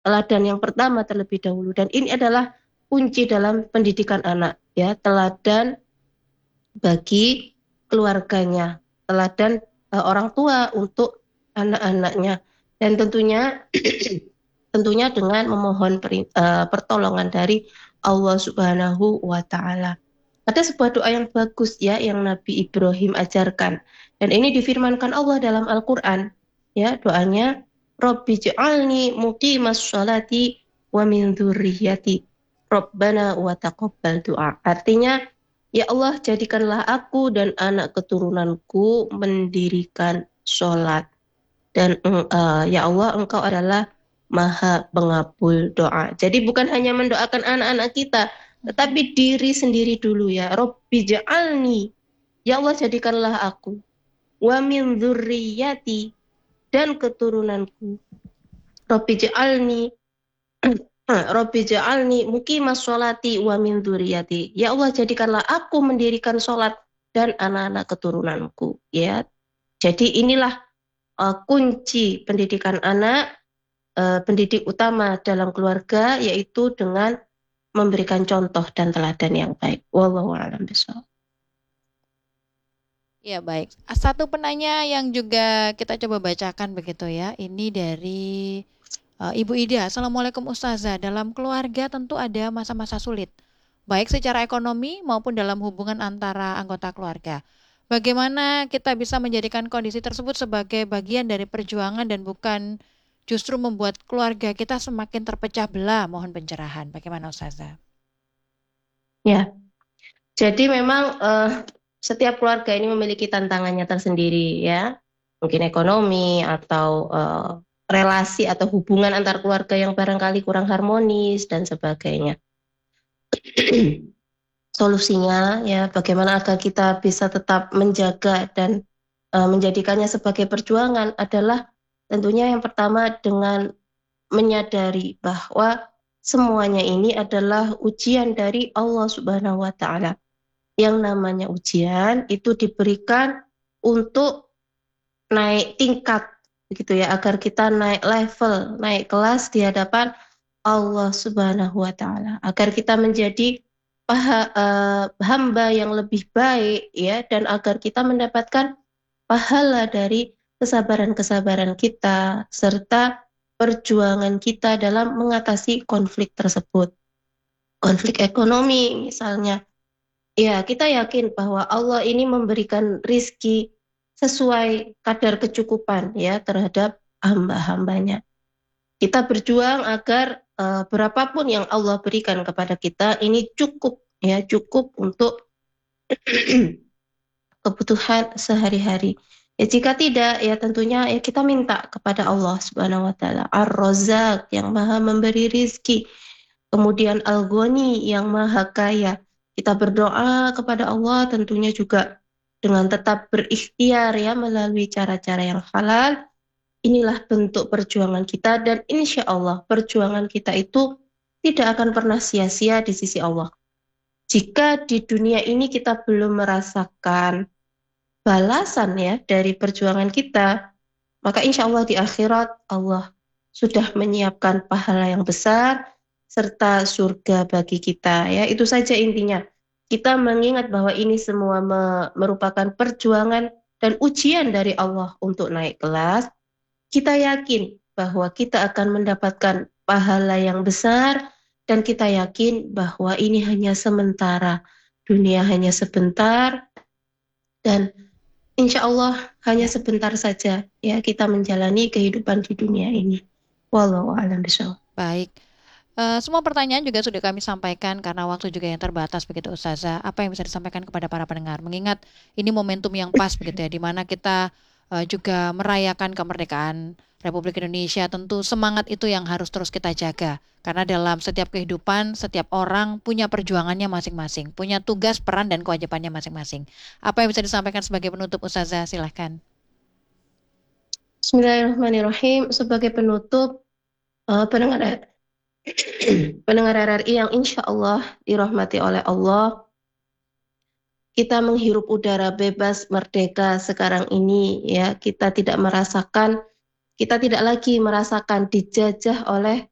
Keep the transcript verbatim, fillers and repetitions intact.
teladan yang pertama terlebih dahulu, dan ini adalah kunci dalam pendidikan anak, ya, teladan bagi keluarganya, teladan uh, orang tua untuk anak-anaknya, dan tentunya tentunya dengan memohon peri, uh, pertolongan dari Allah Subhanahu wa taala. Ada sebuah doa yang bagus, ya, yang Nabi Ibrahim ajarkan, dan ini difirmankan Allah dalam Al-Qur'an, ya, doanya Rabbi ja'alni muqimas sholati wa min dzurriyyati Rabbana wa taqabbal du'a. Artinya, ya Allah, jadikanlah aku dan anak keturunanku mendirikan sholat. Dan uh, ya Allah, Engkau adalah Maha Pengabul doa. Jadi bukan hanya mendoakan anak-anak kita, tetapi diri sendiri dulu, ya. Rabbi ja'alni, ya Allah, jadikanlah aku, wa min dzurriyyati, dan keturunanku. Rabbi ja'alni Rabbi ja'alni muqimas sholati wa min dzurriyyati. Ya Allah, jadikanlah aku mendirikan sholat dan anak-anak keturunanku, ya. Jadi inilah uh, kunci pendidikan anak, uh, pendidik utama dalam keluarga, yaitu dengan memberikan contoh dan teladan yang baik. Wallahu a'lam bishawab. Ya baik. Satu penanya yang juga kita coba bacakan begitu ya. Ini dari uh, Ibu Ida. Assalamualaikum Ustazah. Dalam keluarga tentu ada masa-masa sulit, baik secara ekonomi maupun dalam hubungan antara anggota keluarga. Bagaimana kita bisa menjadikan kondisi tersebut sebagai bagian dari perjuangan dan bukan justru membuat keluarga kita semakin terpecah belah? Mohon pencerahan. Bagaimana Ustazah? Ya, jadi memang uh, setiap keluarga ini memiliki tantangannya tersendiri, ya. Mungkin ekonomi atau uh, relasi atau hubungan antar keluarga yang barangkali kurang harmonis dan sebagainya. Solusinya, ya, bagaimana agar kita bisa tetap menjaga dan uh, menjadikannya sebagai perjuangan adalah tentunya yang pertama dengan menyadari bahwa semuanya ini adalah ujian dari Allah Subhanahu wa taala. Yang namanya ujian itu diberikan untuk naik tingkat, begitu ya, agar kita naik level, naik kelas di hadapan Allah Subhanahu wa taala, agar kita menjadi paha, uh, hamba yang lebih baik, ya, dan agar kita mendapatkan pahala dari kesabaran-kesabaran kita serta perjuangan kita dalam mengatasi konflik tersebut. Konflik ekonomi misalnya, ya, kita yakin bahwa Allah ini memberikan rizki sesuai kadar kecukupan, ya, terhadap hamba-hambanya. Kita berjuang agar uh, berapapun yang Allah berikan kepada kita ini cukup, ya, cukup untuk kebutuhan sehari-hari. Ya, jika tidak, ya tentunya ya kita minta kepada Allah Subhanahu wa taala, Ar-Razzaq yang Maha memberi rizki, kemudian Al-Ghani yang Maha kaya. Kita berdoa kepada Allah tentunya juga dengan tetap berikhtiar, ya, melalui cara-cara yang halal. Inilah bentuk perjuangan kita, dan insya Allah perjuangan kita itu tidak akan pernah sia-sia di sisi Allah. Jika di dunia ini kita belum merasakan balasan, ya, dari perjuangan kita, maka insya Allah di akhirat Allah sudah menyiapkan pahala yang besar serta surga bagi kita, ya. Itu saja intinya. Kita mengingat bahwa ini semua me- merupakan perjuangan dan ujian dari Allah untuk naik kelas. Kita yakin bahwa kita akan mendapatkan pahala yang besar, dan kita yakin bahwa ini hanya sementara. Dunia hanya sebentar, dan insya Allah hanya Ya. sebentar saja, ya, kita menjalani kehidupan di dunia ini. Wallahu a'lam bishawab. Baik. Eh, semua pertanyaan juga sudah kami sampaikan karena waktu juga yang terbatas begitu Ustazah. Apa yang bisa disampaikan kepada para pendengar? Mengingat ini momentum yang pas begitu ya, di mana kita eh, juga merayakan kemerdekaan Republik Indonesia. Tentu semangat itu yang harus terus kita jaga. Karena dalam setiap kehidupan, setiap orang punya perjuangannya masing-masing, punya tugas, peran, dan kewajibannya masing-masing. Apa yang bisa disampaikan sebagai penutup Ustazah? Silahkan. Bismillahirrahmanirrahim. Sebagai penutup, uh, pendengar pendengar R R I yang insya Allah dirahmati oleh Allah, kita menghirup udara bebas merdeka sekarang ini, ya, kita tidak merasakan, kita tidak lagi merasakan dijajah oleh